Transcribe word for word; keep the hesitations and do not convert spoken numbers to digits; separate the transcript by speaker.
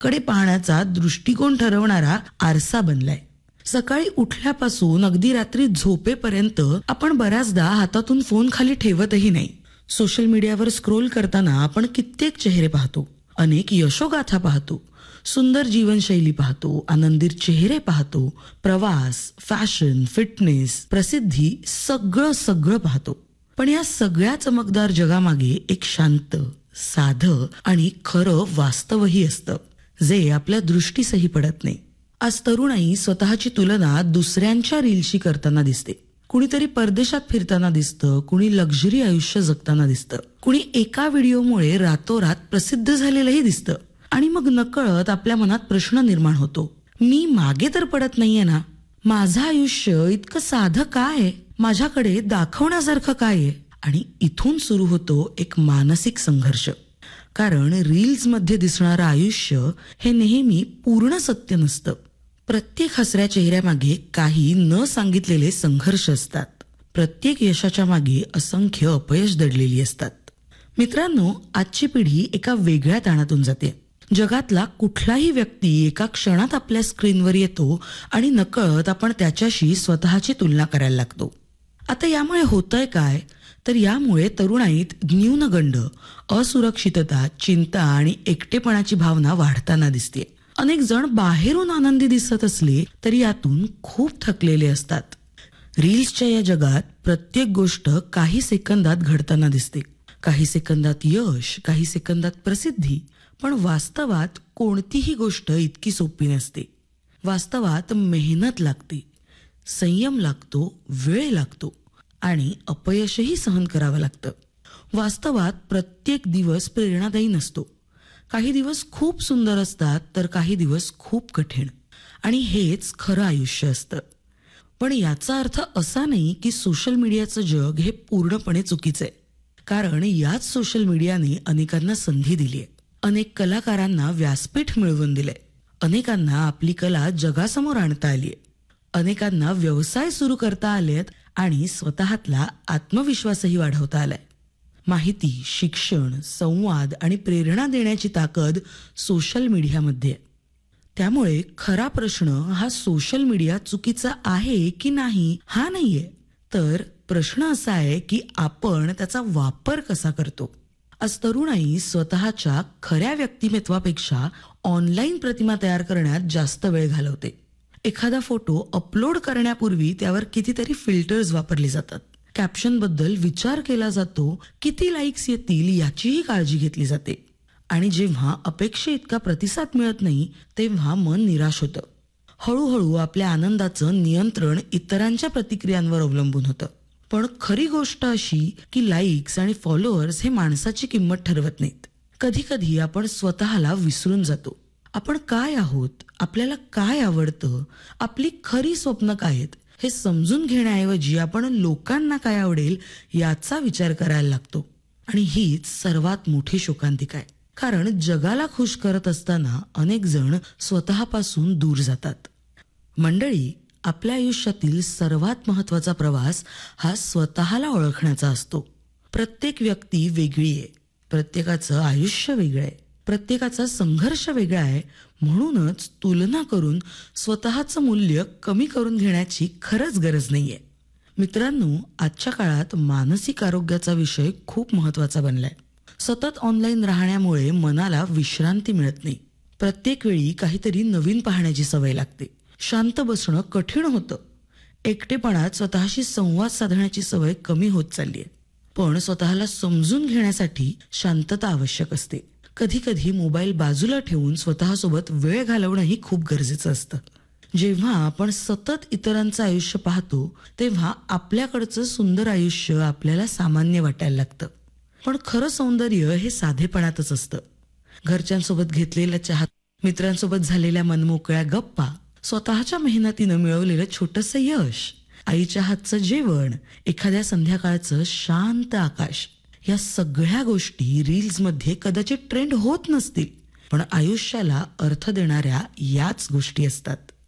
Speaker 1: कडे पाहण्याचा दृष्टिकोन ठरवणारा आरसा बनलाय. सकाळी उठल्यापासून अगदी रात्री झोपेपर्यंत आपण बऱ्याचदा हातातून फोन खाली ठेवतही नाही. सोशल मीडियावर स्क्रोल करताना आपण कित्येक चेहरे पाहतो, अनेक यशोगाथा पाहतो, सुंदर जीवनशैली पाहतो, आनंदित चेहरे पाहतो, प्रवास, फॅशन, फिटनेस, प्रसिद्धी, सगळं सगळं पाहतो. पण या सगळ्या चमकदार जगामागे एक शांत, साधं आणि खरं वास्तवही असतं, जे आपल्या दृष्टीसही पडत नाही. आज तरुणाई स्वतःची तुलना दुसऱ्यांच्या रीलशी करताना दिसते. कुणीतरी परदेशात फिरताना दिसतं, कुणी लक्झरी आयुष्य जगताना दिसतं, कुणी एका व्हिडिओमुळे रातोरात प्रसिद्ध झालेलंही दिसतं. आणि मग नकळत आपल्या मनात प्रश्न निर्माण होतो, मी मागे तर पडत नाहीये ना? माझं आयुष्य इतकं साधं काय आहे? माझ्याकडे दाखवण्यासारखं काय आहे? आणि इथून सुरू होतो एक मानसिक संघर्ष. कारण रील्समध्ये दिसणारं आयुष्य हे नेहमी पूर्ण सत्य नसतं. प्रत्येक हसऱ्या चेहऱ्यामागे काही न सांगितलेले संघर्ष असतात. प्रत्येक यशाच्या मागे असंख्य अपयश दडलेली असतात. मित्रांनो, आजची पिढी एका वेगळ्या ताणातून जाते. जगातला कुठलाही व्यक्ती एका क्षणात आपल्या स्क्रीनवर येतो आणि नकळत आपण त्याच्याशी स्वतःची तुलना करायला लागतो. आता यामुळे होतंय काय, तर यामुळे तरुणाईत न्यूनगंड, असुरक्षितता, चिंता आणि एकटेपणाची भावना वाढताना दिसते. अनेक जण बाहेरून आनंदी दिसत असले तरी यातून खूप थकलेले असतात. रील्सच्या या जगात प्रत्येक गोष्ट काही सेकंदात घडताना दिसते. काही सेकंदात यश, काही सेकंदात प्रसिद्धी. पण वास्तवात कोणतीही गोष्ट इतकी सोपी नसते. वास्तवात मेहनत लागते, संयम लागतो, वेळ लागतो आणि अपयशही सहन करावं लागतं. वास्तवात प्रत्येक दिवस प्रेरणादायी नसतो. काही दिवस खूप सुंदर असतात तर काही दिवस खूप कठीण. आणि हेच खरं आयुष्य असतं. पण याचा अर्थ असा नाही की सोशल मीडियाचं जग हे पूर्णपणे चुकीचं आहे. कारण याच सोशल मीडियाने अनेकांना संधी दिली आहे. अनेक कलाकारांना व्यासपीठ मिळवून दिले. अनेकांना आपली कला जगासमोर आणता आलीय. अनेकांना व्यवसाय सुरू करता आलेत आणि स्वतःतला आत्मविश्वासही वाढवता आलाय. माहिती, शिक्षण, संवाद आणि प्रेरणा देण्याची ताकद सोशल मीडियामध्ये आहे. त्यामुळे खरा प्रश्न हा सोशल मीडिया चुकीचा आहे की नाही हा नाहीये, तर प्रश्न असा आहे की आपण त्याचा वापर कसा करतो. आज तरुणाई स्वतःच्या खऱ्या व्यक्तिमत्वापेक्षा ऑनलाईन प्रतिमा तयार करण्यात जास्त वेळ घालवते. एखादा फोटो अपलोड करण्यापूर्वी त्यावर कितीतरी फिल्टर्स वापरले जातात. कॅप्शन बद्दल विचार केला जातो, किती लाईक्स येतील याचीही काळजी घेतली जाते. आणि जेव्हा अपेक्षे इतका प्रतिसाद मिळत नाही तेव्हा मन निराश होतं. हळूहळू आपल्या आनंदाचं नियंत्रण इतरांच्या प्रतिक्रियांवर अवलंबून होतं. पण खरी गोष्ट अशी की लाईक्स आणि फॉलोअर्स हे माणसाची किंमत ठरवत नाहीत. कधी कधी आपण स्वतःला विसरून जातो. आपण काय आहोत, आपल्याला काय आवडतं, आपली खरी स्वप्न काय आहेत हे समजून घेण्याऐवजी आपण लोकांना काय आवडेल याचा विचार करायला लागतो. आणि हीच सर्वात मोठी शोकांतिका आहे. कारण जगाला खुश करत असताना अनेक जण स्वतःपासून दूर जातात. मंडळी, आपल्या आयुष्यातील सर्वात महत्वाचा प्रवास हा स्वतःला ओळखण्याचा असतो. प्रत्येक व्यक्ती वेगळी आहे. प्रत्येकाचं आयुष्य वेगळं आहे. प्रत्येकाचा संघर्ष वेगळा आहे. म्हणूनच तुलना करून स्वतःचं मूल्य कमी करून घेण्याची खरंच गरज नाहीये. मित्रांनो, आजच्या काळात मानसिक आरोग्याचा विषय खूप महत्वाचा बनलाय. सतत ऑनलाईन राहण्यामुळे मनाला विश्रांती मिळत नाही. प्रत्येक वेळी काहीतरी नवीन पाहण्याची सवय लागते. शांत बसणं कठीण होतं. एकटेपणात स्वतःशी संवाद साधण्याची सवय कमी होत चालली आहे. पण स्वतःला समजून घेण्यासाठी शांतता आवश्यक असते. कधी कधी मोबाईल बाजूला ठेवून स्वतःसोबत वेळ घालवणंही खूप गरजेचं असतं. जेव्हा आपण सतत इतरांचं आयुष्य पाहतो तेव्हा आपल्याकडचं सुंदर आयुष्य आपल्याला सामान्य वाटायला लागतं. पण खरं सौंदर्य हे साधेपणातच असतं. घरच्यांसोबत घेतलेला चहा, मित्रांसोबत झालेल्या मनमोकळ्या गप्पा, स्वतःच्या मेहनतीनं मिळवलेलं छोटंसं यश, आईच्या हातचं जेवण, एखाद्या संध्याकाळचं शांत आकाश, या सगळ्या गोष्टी रील्समध्ये कदाचित ट्रेंड होत नसतील, पण आयुष्याला अर्थ देणाऱ्या याच गोष्टी असतात.